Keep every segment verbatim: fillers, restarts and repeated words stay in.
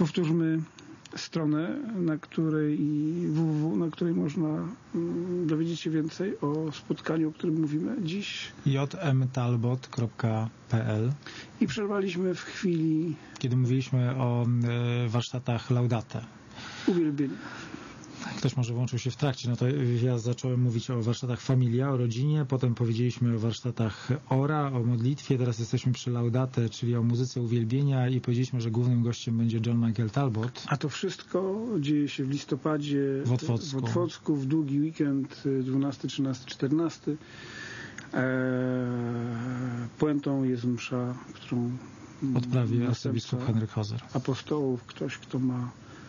Powtórzmy stronę, na której www, na której można dowiedzieć się więcej o spotkaniu, o którym mówimy dziś. j m talbot kropka p l. I przerwaliśmy w chwili, kiedy mówiliśmy o y, warsztatach Laudate. Uwielbienia. Ktoś może włączył się w trakcie, no to ja zacząłem mówić o warsztatach Familia, o rodzinie, potem powiedzieliśmy o warsztatach Ora, o modlitwie, teraz jesteśmy przy Laudate, czyli o muzyce uwielbienia i powiedzieliśmy, że głównym gościem będzie John Michael Talbot. A to wszystko dzieje się w listopadzie w Otwocku, w, Otwocku, w długi weekend dwunasty, trzynasty, czternasty. Eee, puentą jest msza, którą odprawi arcybiskup Henryk Hozer. Apostołów, ktoś, kto ma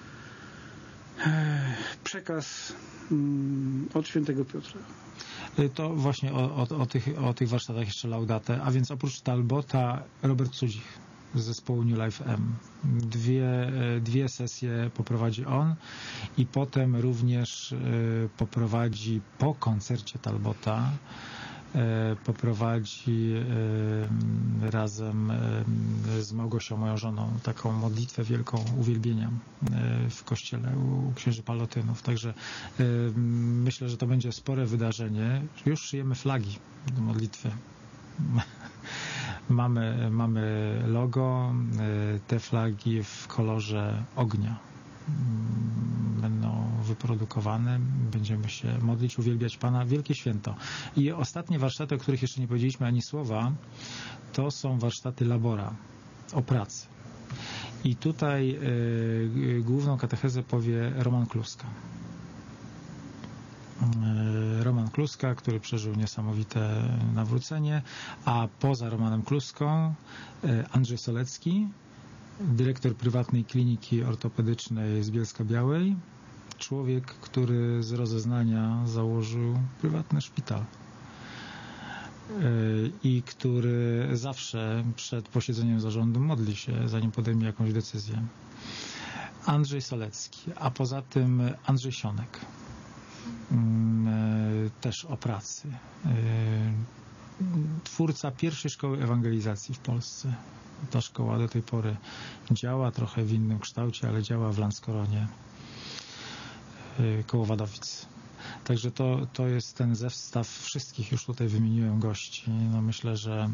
przekaz od świętego Piotra. To właśnie o, o, o, tych, o tych warsztatach jeszcze Laudate, a więc oprócz Talbota Robert Cudzich z zespołu New Life M. Dwie, dwie sesje poprowadzi on i potem również poprowadzi po koncercie Talbota poprowadzi razem z Małgosią, moją żoną, taką modlitwę wielką uwielbienia w kościele u księży Palotynów. Także myślę, że to będzie spore wydarzenie. Już szyjemy flagi do modlitwy. Mamy, mamy logo, te flagi w kolorze ognia będą wyprodukowane, będziemy się modlić, uwielbiać Pana. Wielkie święto. I ostatnie warsztaty, o których jeszcze nie powiedzieliśmy ani słowa, to są warsztaty Labora, o pracy. I tutaj y, główną katechezę powie Roman Kluska. Y, Roman Kluska, który przeżył niesamowite nawrócenie, a poza Romanem Kluską y, Andrzej Solecki, dyrektor prywatnej kliniki ortopedycznej z Bielska-Białej, człowiek, który z rozeznania założył prywatny szpital i który zawsze przed posiedzeniem zarządu modli się, zanim podejmie jakąś decyzję. Andrzej Solecki, a poza tym Andrzej Sionek, też o pracy. Twórca pierwszej szkoły ewangelizacji w Polsce. Ta szkoła do tej pory działa trochę w innym kształcie, ale działa w Lanskoronie koło Wadowic. Także to, to jest ten zestaw wszystkich, już tutaj wymieniłem gości. No myślę, że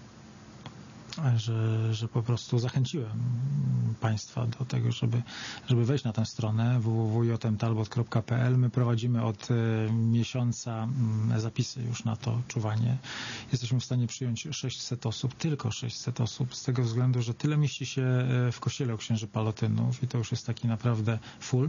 Że, że po prostu zachęciłem Państwa do tego, żeby, żeby wejść na tę stronę w w w kropka j m talbot kropka p l. My prowadzimy od e, miesiąca m, zapisy już na to czuwanie. Jesteśmy w stanie przyjąć sześćset osób, tylko sześćset osób, z tego względu, że tyle mieści się e, w kościele u księży Palotynów i to już jest taki naprawdę full.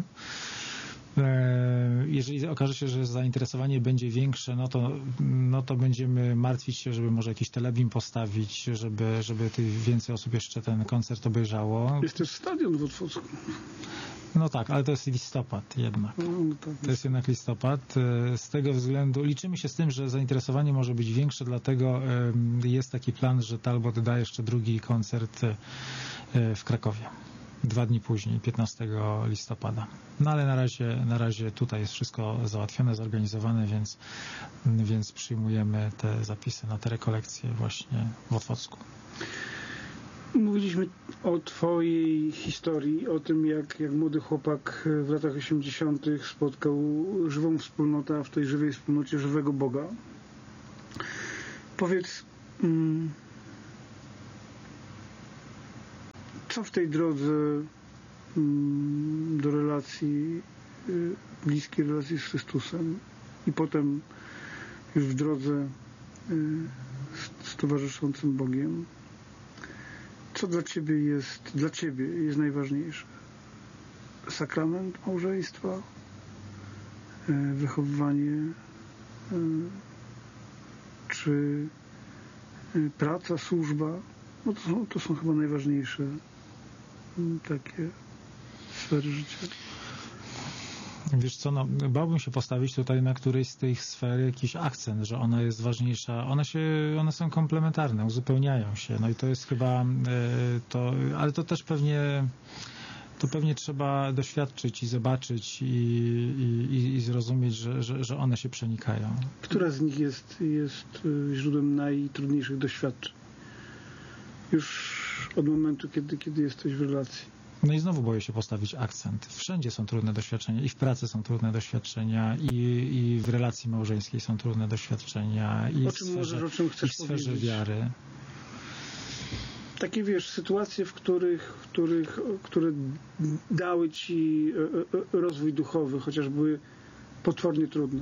Jeżeli okaże się, że zainteresowanie będzie większe, no to, no to będziemy martwić się, żeby może jakiś telebim postawić, żeby, żeby tych więcej osób jeszcze ten koncert obejrzało. Jest też stadion w Otwocku. No tak, ale to jest listopad jednak. No, no tak jest. To jest jednak listopad. Z tego względu liczymy się z tym, że zainteresowanie może być większe, dlatego jest taki plan, że Talbot da jeszcze drugi koncert w Krakowie. Dwa dni później, piętnastego listopada. No ale na razie, na razie tutaj jest wszystko załatwione, zorganizowane, więc, więc przyjmujemy te zapisy na te rekolekcje właśnie w Otwocku. Mówiliśmy o Twojej historii, o tym, jak, jak młody chłopak w latach osiemdziesiątych spotkał żywą wspólnotę, a w tej żywej wspólnocie żywego Boga. Powiedz, mm, co w tej drodze mm, do relacji, y, bliskiej relacji z Chrystusem i potem już w drodze y, z, z towarzyszącym Bogiem, co dla Ciebie jest, dla Ciebie jest najważniejsze? Sakrament małżeństwa, y, wychowywanie, y, czy y, praca, służba? No to są, to są chyba najważniejsze takie sfery życia. Wiesz co, no, bałbym się postawić tutaj na którejś z tych sfer jakiś akcent, że ona jest ważniejsza. One się, one są komplementarne, uzupełniają się. No i to jest chyba to, ale to też pewnie to pewnie trzeba doświadczyć i zobaczyć i, i, i zrozumieć, że, że, że one się przenikają. Która z nich jest, jest źródłem najtrudniejszych doświadczeń? Już od momentu, kiedy, kiedy jesteś w relacji. No i znowu boję się postawić akcent. Wszędzie są trudne doświadczenia. I w pracy są trudne doświadczenia, i, i w relacji małżeńskiej są trudne doświadczenia, i o w czym sferze, możesz, o czym chcesz i w sferze powiedzieć? wiary. Takie, wiesz, sytuacje, w których, w których, które dały ci rozwój duchowy, chociaż były potwornie trudne.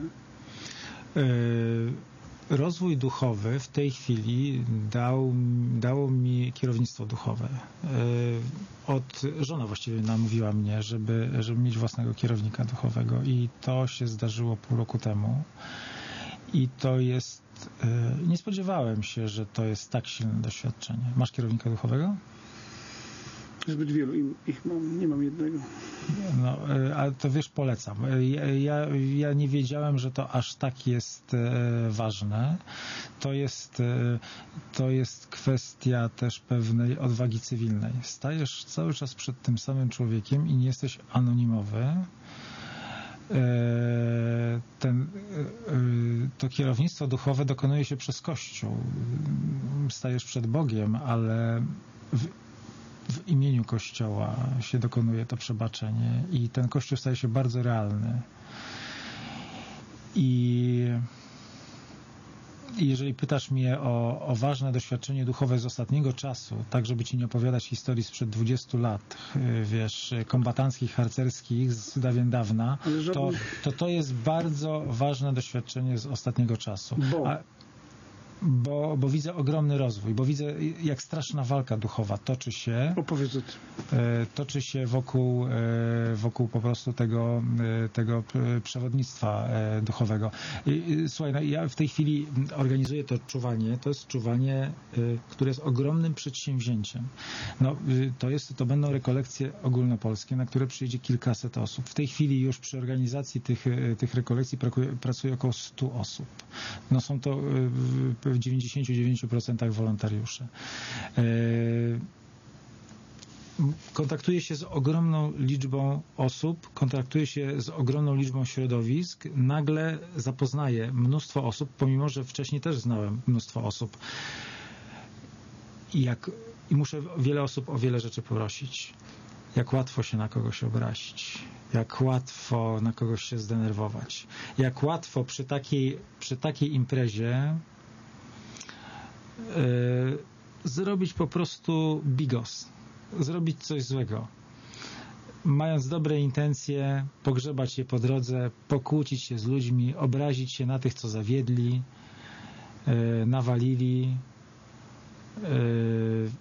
Rozwój duchowy w tej chwili dał, dało mi kierownictwo duchowe. Od, żona właściwie namówiła mnie, żeby, żeby mieć własnego kierownika duchowego, i to się zdarzyło pół roku temu. I to jest, nie spodziewałem się, że to jest tak silne doświadczenie. Masz kierownika duchowego? Zbyt wielu ich mam, nie mam jednego. No, ale to wiesz, polecam. Ja, ja, ja nie wiedziałem, że to aż tak jest e, ważne. To jest, e, to jest kwestia też pewnej odwagi cywilnej. Stajesz cały czas przed tym samym człowiekiem i nie jesteś anonimowy. E, ten, e, to kierownictwo duchowe dokonuje się przez Kościół. Stajesz przed Bogiem, ale w, w imieniu Kościoła się dokonuje to przebaczenie i ten Kościół staje się bardzo realny. I jeżeli pytasz mnie o, o ważne doświadczenie duchowe z ostatniego czasu, tak żeby ci nie opowiadać historii sprzed dwudziestu lat, wiesz, kombatanckich, harcerskich z dawien dawna, to, to to jest bardzo ważne doświadczenie z ostatniego czasu. Bo... A, Bo, bo widzę ogromny rozwój, bo widzę, jak straszna walka duchowa toczy się. Opowiedz o tym. Toczy się wokół, wokół po prostu tego, tego przewodnictwa duchowego. Słuchaj, no ja w tej chwili organizuję to czuwanie. To jest czuwanie, które jest ogromnym przedsięwzięciem. No, to, jest, to będą rekolekcje ogólnopolskie, na które przyjdzie kilkaset osób. W tej chwili już przy organizacji tych, tych rekolekcji pracuje, pracuje około stu osób. No są to w dziewięćdziesięciu dziewięciu procentach wolontariusze. Kontaktuję się z ogromną liczbą osób, kontaktuję się z ogromną liczbą środowisk, nagle zapoznaję mnóstwo osób, pomimo że wcześniej też znałem mnóstwo osób. I, jak, i muszę wiele osób o wiele rzeczy prosić. Jak łatwo się na kogoś obrazić, jak łatwo na kogoś się zdenerwować, jak łatwo przy takiej, przy takiej imprezie Yy, zrobić po prostu bigos, zrobić coś złego. Mając dobre intencje, pogrzebać je po drodze, pokłócić się z ludźmi, obrazić się na tych, co zawiedli, yy, nawalili. Yy,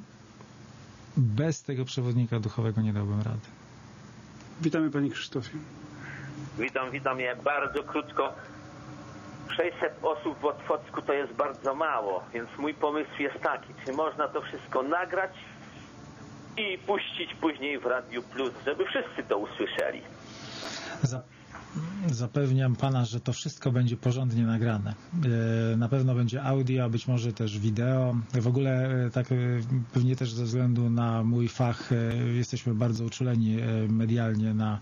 bez tego przewodnika duchowego nie dałbym rady. Witamy, panie Krzysztofie. Witam, witam. Ja bardzo krótko. sześćset osób w Otwocku to jest bardzo mało, więc mój pomysł jest taki, czy można to wszystko nagrać i puścić później w Radiu Plus, żeby wszyscy to usłyszeli. Za, zapewniam pana, że to wszystko będzie porządnie nagrane. Na pewno będzie audio, a być może też wideo. W ogóle tak pewnie też ze względu na mój fach jesteśmy bardzo uczuleni medialnie na,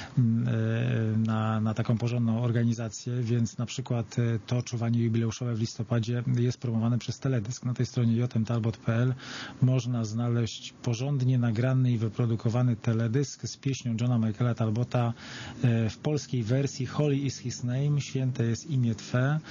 na, na taką porządną organizację, więc na przykład to czuwanie jubileuszowe w listopadzie jest promowane przez teledysk. Na tej stronie j m talbot kropka p l można znaleźć porządnie nagrany i wyprodukowany teledysk z pieśnią Johna Michaela Talbota w polskiej wersji Holy is His Name, święte jest imię Twe,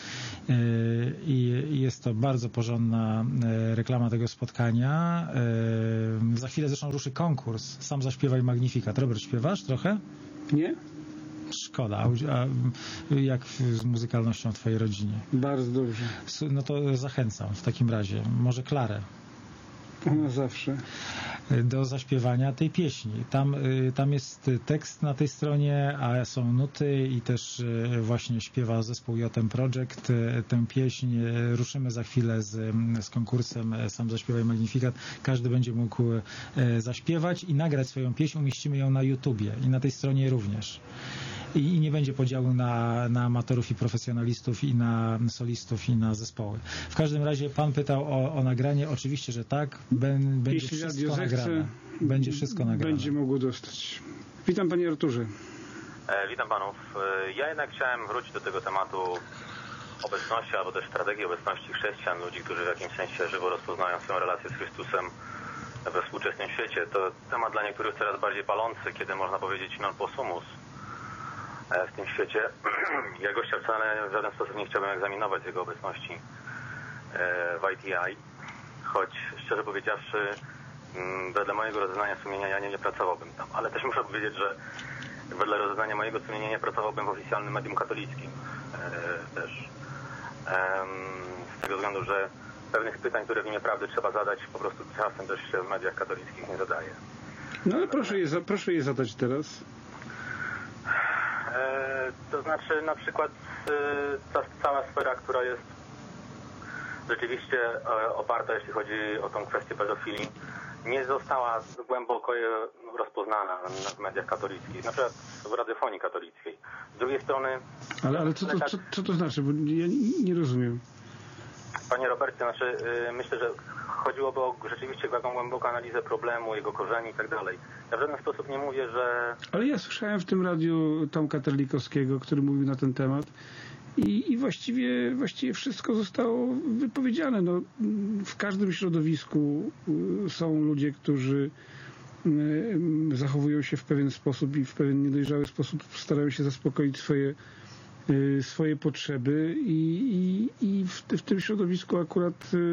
i jest to bardzo porządna reklama tego spotkania. Za chwilę zresztą ruszy konkurs. Sam zaśpiewaj Magnificat. Robert, śpiewasz trochę? Nie? Szkoda. A jak z muzykalnością w twojej rodzinie? Bardzo dobrze. No to zachęcam w takim razie. Może Klarę. Ona zawsze. Do zaśpiewania tej pieśni. Tam, tam jest tekst na tej stronie, a są nuty i też właśnie śpiewa zespół J M Project tę pieśń. Ruszymy za chwilę z, z konkursem Sam zaśpiewaj Magnificat. Każdy będzie mógł zaśpiewać i nagrać swoją pieśń. Umieścimy ją na YouTubie i na tej stronie również. I, i nie będzie podziału na, na amatorów i profesjonalistów i na solistów i na zespoły. W każdym razie pan pytał o, o nagranie. Oczywiście, że tak. Ben, będzie Jeśli wszystko radio nagrane. zechce, będzie wszystko nagrane. Będzie mogło dostać. Witam, panie Arturze. E, witam panów. E, ja jednak chciałem wrócić do tego tematu obecności, albo też strategii obecności chrześcijan, ludzi, którzy w jakimś sensie żywo rozpoznają swoją relację z Chrystusem we współczesnym świecie. To temat dla niektórych coraz bardziej palący, kiedy można powiedzieć non possumus w tym świecie. Ja gościa wcale w żaden sposób nie chciałbym egzaminować z jego obecności w I T I, choć szczerze powiedziawszy wedle mojego rozeznania sumienia ja nie, nie pracowałbym tam, ale też muszę powiedzieć, że wedle rozeznania mojego sumienia nie pracowałbym w oficjalnym medium katolickim e, też. E, z tego względu, że pewnych pytań, które w imię prawdy trzeba zadać, po prostu czasem też się w mediach katolickich nie zadaje. No ale proszę je, za, proszę je zadać teraz. E, to znaczy na przykład e, ta cała sfera, która jest rzeczywiście e, oparta, jeśli chodzi o tą kwestię pedofilii, nie została głęboko rozpoznana w mediach katolickich, na przykład w radiofonii katolickiej. Z drugiej strony... Ale, ale co, to, co, co to znaczy? Bo ja nie rozumiem. Panie Robercie, znaczy yy, myślę, że chodziłoby o rzeczywiście taką głęboką analizę problemu, jego korzeni i tak dalej. Ja w żaden sposób nie mówię, że... Ale ja słyszałem w tym radiu Tomka Terlikowskiego, który mówił na ten temat. I, i właściwie, właściwie wszystko zostało wypowiedziane. No, w każdym środowisku są ludzie, którzy zachowują się w pewien sposób i w pewien niedojrzały sposób starają się zaspokoić swoje, swoje potrzeby i, i, i w, w tym środowisku akurat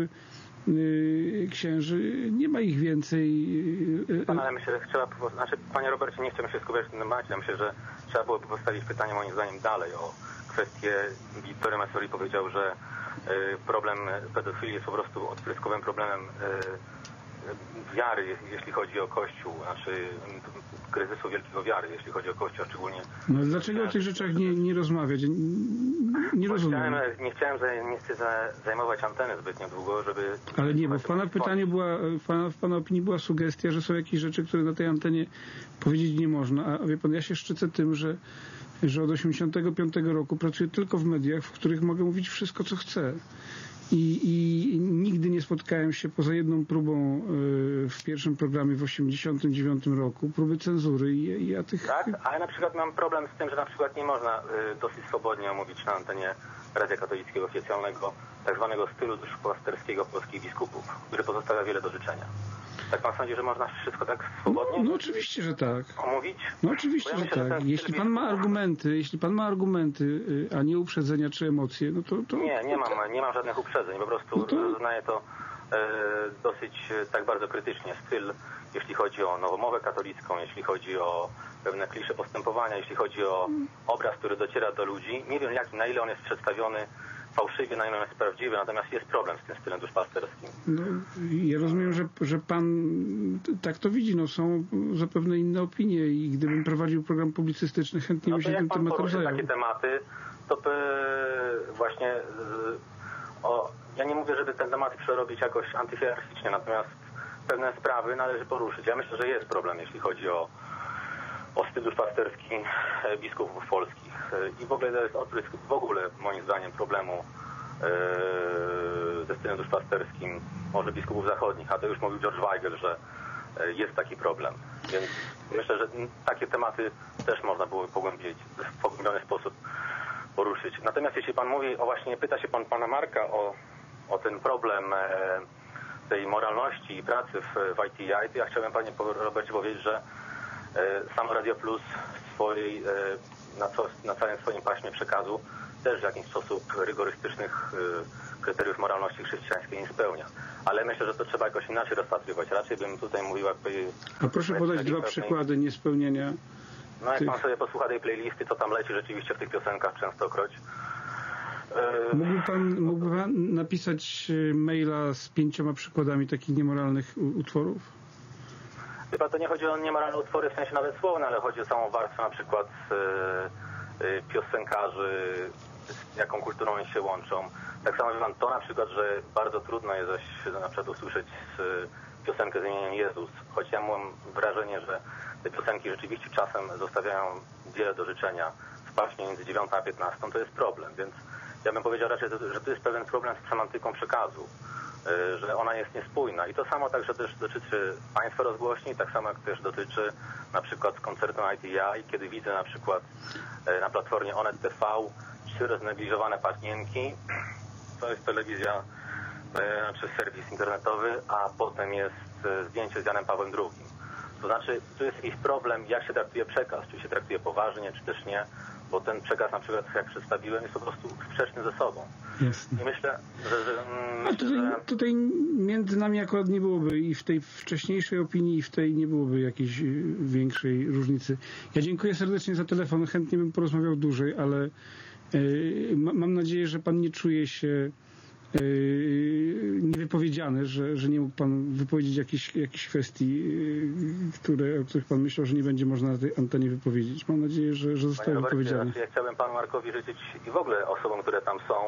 księży nie ma ich więcej. Pan, ale myślę, że trzeba, znaczy, panie Robercie, nie chciałbym się skupiać w tym temacie. Ja myślę, że trzeba było postawić pytanie moim zdaniem dalej o kwestię. Vittorio Messori powiedział, że problem pedofilii jest po prostu odpryskowym problemem wiary, jeśli chodzi o Kościół, znaczy kryzysu wielkiego wiary, jeśli chodzi o Kościół, a szczególnie... No dlaczego o tych rzeczach nie, nie rozmawiać? Nie, nie rozumiem. Chciałem, nie chciałem nie chcę zajmować anteny zbytnio długo, żeby... Ale nie, bo w Pana pytaniu była, w Pana, w Pana opinii była sugestia, że są jakieś rzeczy, które na tej antenie powiedzieć nie można. A wie Pan, ja się szczycę tym, że, że od osiemdziesiątego piątego roku pracuję tylko w mediach, w których mogę mówić wszystko, co chcę. I, I nigdy nie spotkałem się poza jedną próbą y, w pierwszym programie w osiemdziesiątym dziewiątym roku, próby cenzury i ja tych... Tak, ale na przykład mam problem z tym, że na przykład nie można y, dosyć swobodnie omówić na antenie Radia Katolickiego oficjalnego tak zwanego stylu duszpasterskiego polskich biskupów, który pozostawia wiele do życzenia. Tak pan sądzi, że można wszystko tak swobodnie? No, no oczywiście, że tak. Omówić? No oczywiście, ja myślę, że tak. Że jeśli pan ma argumenty, jeśli pan ma argumenty, a nie uprzedzenia czy emocje, no to... to nie, nie mam, nie mam żadnych uprzedzeń. Po prostu no to... rozpoznaję to e, dosyć tak bardzo krytycznie. Styl, jeśli chodzi o nowomowę katolicką, jeśli chodzi o pewne klisze postępowania, jeśli chodzi o obraz, który dociera do ludzi. Nie wiem, jak, na ile on jest przedstawiony fałszywie, na ile on jest prawdziwy, natomiast jest problem z tym stylem duszpasterskim. No, ja rozumiem, że, że pan tak to widzi. No, są zapewne inne opinie i gdybym prowadził program publicystyczny, chętnie no bym się tym tematem zajął. takie tematy, to by właśnie o, ja nie mówię, żeby ten temat przerobić jakoś antyhierarchicznie, natomiast pewne sprawy należy poruszyć. Ja myślę, że jest problem, jeśli chodzi o o styl duszpasterski biskupów polskich. I w ogóle to jest odprysk w ogóle, moim zdaniem, problemu yy, ze stylem duszpasterskim może biskupów zachodnich, a to już mówił George Weigel, że jest taki problem. Więc myślę, że takie tematy też można było pogłębić, w pogłębiony sposób poruszyć. Natomiast jeśli pan mówi, o właśnie pyta się pan pana Marka o, o ten problem e, tej moralności i pracy w, w I T I, to ja chciałbym panie Robercie powiedzieć, że Samo Radio Plus swojej, na, co, na całym swoim paśmie przekazu też w jakiś sposób rygorystycznych kryteriów moralności chrześcijańskiej nie spełnia. Ale myślę, że to trzeba jakoś inaczej rozpatrywać. Raczej bym tutaj mówił jakby... A proszę podać dwa pewnej... przykłady niespełnienia. No jak tych... pan sobie posłucha tej playlisty, to tam leci rzeczywiście w tych piosenkach częstokroć. Mógłby pan, mógłby pan napisać maila z pięcioma przykładami takich niemoralnych utworów? Chyba to nie chodzi o niemoralne utwory w sensie nawet słowne, ale chodzi o samą warstwę na przykład y, y, piosenkarzy, z jaką kulturą oni się łączą. Tak samo wie pan to na przykład, że bardzo trudno jest na przykład usłyszeć z, piosenkę z imieniem Jezus, choć ja mam wrażenie, że te piosenki rzeczywiście czasem zostawiają wiele do życzenia. W paśmie między dziewiątą a piętnastą to jest problem, więc ja bym powiedział raczej, że to jest pewien problem z semantyką przekazu, że ona jest niespójna. I to samo także też dotyczy państwa rozgłośni, tak samo jak też dotyczy na przykład koncertu I T I, kiedy widzę na przykład na platformie Onet T V trzy znegliżowane panienki, to jest telewizja, znaczy serwis internetowy, a potem jest e, zdjęcie z Janem Pawłem drugim. To znaczy, tu jest jakiś problem, jak się traktuje przekaz, czy się traktuje poważnie, czy też nie, bo ten przekaz na przykład, jak przedstawiłem, jest po prostu sprzeczny ze sobą. Jasne. I myślę, że... że, A myślę, tutaj, że... tutaj między nami akurat nie byłoby i w tej wcześniejszej opinii i w tej nie byłoby jakiejś y, większej różnicy. Ja dziękuję serdecznie za telefon, chętnie bym porozmawiał dłużej, ale y, ma, mam nadzieję, że pan nie czuje się y, niewypowiedziany, że, że nie mógł pan wypowiedzieć jakichś, jakichś kwestii, y, które, o których pan myślał, że nie będzie można na tej antenie wypowiedzieć. Mam nadzieję, że, że zostały Panie wypowiedziane. Robercie, ja chciałbym panu Markowi życzyć i w ogóle osobom, które tam są.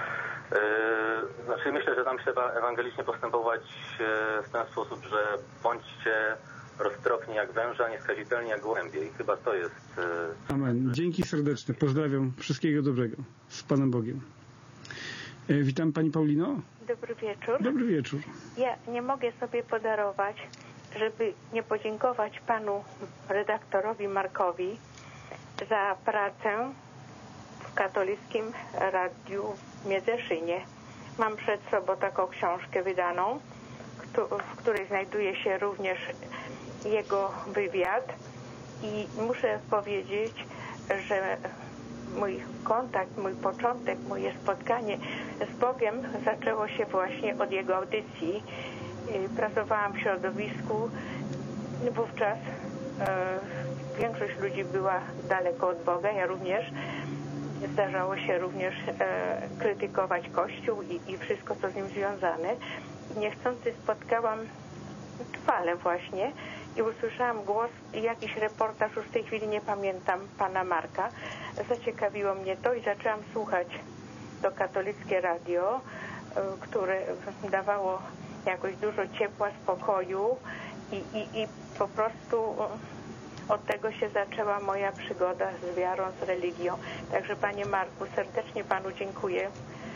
Yy, znaczy myślę, że tam trzeba ewangelicznie postępować yy, w ten sposób, że bądźcie roztropni jak węże, a nieskazitelni jak gołębie. I chyba to jest... Yy... Amen. Dzięki serdeczne. Pozdrawiam. Wszystkiego dobrego. Z Panem Bogiem. E, witam Pani Paulino. Dobry wieczór. Dobry wieczór. Ja nie mogę sobie podarować, żeby nie podziękować panu redaktorowi Markowi za pracę w katolickim radiu w Miedzeszynie. Mam przed sobą taką książkę wydaną, w której znajduje się również jego wywiad i muszę powiedzieć, że mój kontakt, mój początek, moje spotkanie z Bogiem zaczęło się właśnie od jego audycji. Pracowałam w środowisku, wówczas e, większość ludzi była daleko od Boga, ja również. Zdarzało się również e, krytykować Kościół i, i wszystko, co z nim związane. I niechcący spotkałam falę właśnie i usłyszałam głos i jakiś reportaż, już w tej chwili nie pamiętam, pana Marka. Zaciekawiło mnie to i zaczęłam słuchać to katolickie radio, które dawało jakoś dużo ciepła, spokoju i, i, i po prostu od tego się zaczęła moja przygoda z wiarą, z religią. Także panie Marku, serdecznie panu dziękuję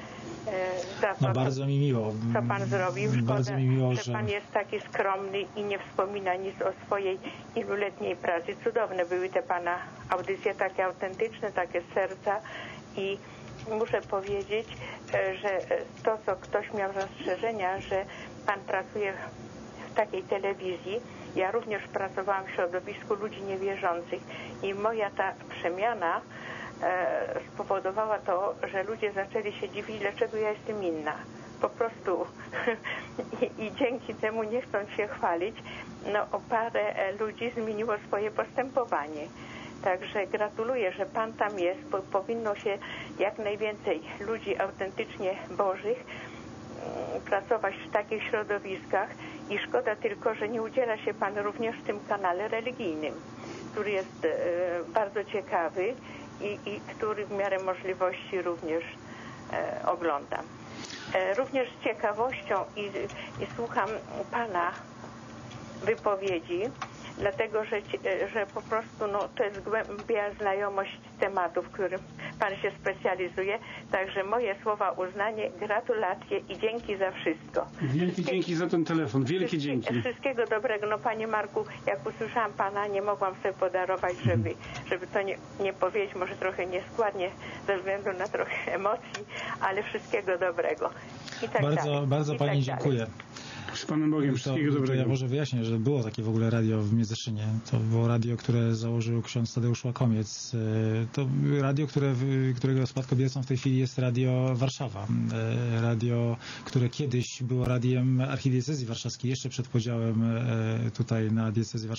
za to, no, bardzo mi miło. co pan zrobił. Szkoda, bardzo mi miło, że, że pan jest taki skromny i nie wspomina nic o swojej iluletniej pracy. Cudowne były te pana audycje, takie autentyczne, takie z serca i muszę powiedzieć, że to, co ktoś miał zastrzeżenia, że pan pracuje w takiej telewizji, ja również pracowałam w środowisku ludzi niewierzących i moja ta przemiana e, spowodowała to, że ludzie zaczęli się dziwić, dlaczego ja jestem inna. Po prostu I, i dzięki temu, nie chcąc się chwalić, no o parę ludzi zmieniło swoje postępowanie. Także gratuluję, że pan tam jest, bo powinno się jak najwięcej ludzi autentycznie bożych pracować w takich środowiskach i szkoda tylko, że nie udziela się pan również w tym kanale religijnym, który jest e, bardzo ciekawy i, i który w miarę możliwości również e, oglądam. E, również z ciekawością i, i słucham pana wypowiedzi, dlatego, że, że po prostu no, to jest głębia znajomość tematu, w którym pan się specjalizuje. Także moje słowa uznanie, gratulacje i dzięki za wszystko. Wielkie dzięki za ten telefon. Wielkie dzięki. Wszystkiego dobrego. No panie Marku, jak usłyszałam pana, nie mogłam sobie podarować, żeby, żeby to nie, nie powiedzieć, może trochę nieskładnie ze względu na trochę emocji, ale wszystkiego dobrego. I tak bardzo, dalej. bardzo I pani tak dziękuję. Z Panem Bogiem, wszystkiego to, dobrego. To ja może wyjaśnię, że było takie w ogóle radio w Miedzeszynie. To było radio, które założył ksiądz Tadeusz Łakomiec. To radio, które, którego spadkobiercą w tej chwili jest Radio Warszawa. Radio, które kiedyś było radiem archidiecezji warszawskiej, jeszcze przed podziałem tutaj na diecezję warszawską.